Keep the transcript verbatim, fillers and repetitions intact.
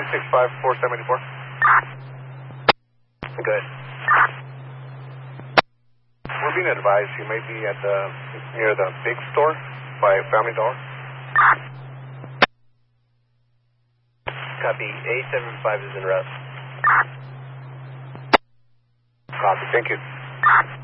six five four seven four. Good. We're being advised you may be at the near the big store by Family Dollar. Copy. A seven five is in route. Copy. Thank you.